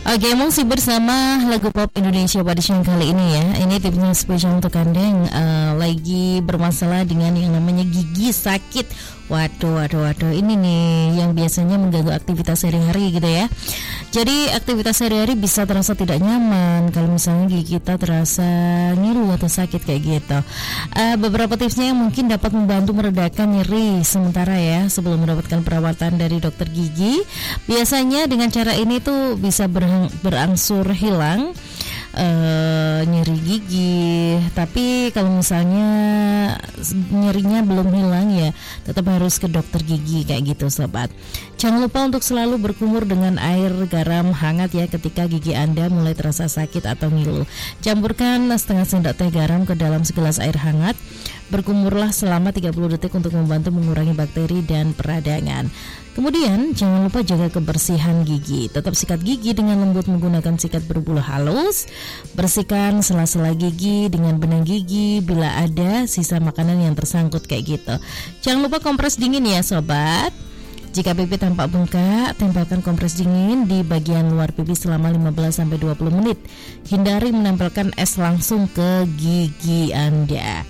Oke, masih bersama lagu pop Indonesia pada siang kali ini ya. Ini tipsnya spesial untuk Anda yang lagi bermasalah dengan yang namanya gigi sakit. Waduh, ini nih yang biasanya mengganggu aktivitas sehari-hari gitu ya. Jadi aktivitas sehari-hari bisa terasa tidak nyaman kalau misalnya gigi kita terasa ngilu atau sakit kayak gitu. Beberapa tipsnya yang mungkin dapat membantu meredakan nyeri sementara ya sebelum mendapatkan perawatan dari dokter gigi. Biasanya dengan cara ini tuh bisa berangsur hilang nyeri gigi. Tapi kalau misalnya nyerinya belum hilang ya tetap harus ke dokter gigi kayak gitu sobat. Jangan lupa untuk selalu berkumur dengan air garam hangat ya ketika gigi Anda mulai terasa sakit atau ngilu. Campurkan setengah sendok teh garam ke dalam segelas air hangat. Berkumurlah selama 30 detik untuk membantu mengurangi bakteri dan peradangan. Kemudian jangan lupa jaga kebersihan gigi. Tetap sikat gigi dengan lembut menggunakan sikat berbulu halus. Bersihkan sela-sela gigi dengan benang gigi bila ada sisa makanan yang tersangkut kayak gitu. Jangan lupa kompres dingin ya sobat. Jika pipi tampak bengkak, tempelkan kompres dingin di bagian luar pipi selama 15-20 menit. Hindari menempelkan es langsung ke gigi Anda.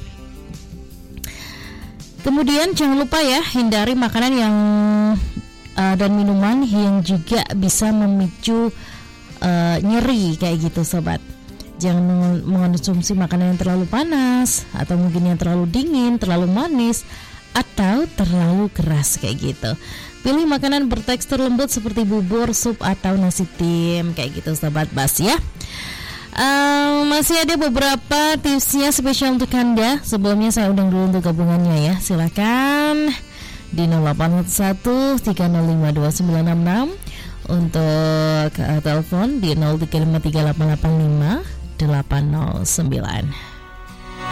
Kemudian jangan lupa ya, hindari makanan yang dan minuman yang juga bisa memicu nyeri kayak gitu sobat. Jangan mengonsumsi makanan yang terlalu panas atau mungkin yang terlalu dingin, terlalu manis atau terlalu keras kayak gitu. Pilih makanan bertekstur lembut seperti bubur, sup atau nasi tim kayak gitu sobat Bas ya. Masih ada beberapa tipsnya spesial untuk Anda. Sebelumnya saya undang dulu untuk gabungannya ya. Silakan di 0811 305 2966 untuk telepon di 0353885809.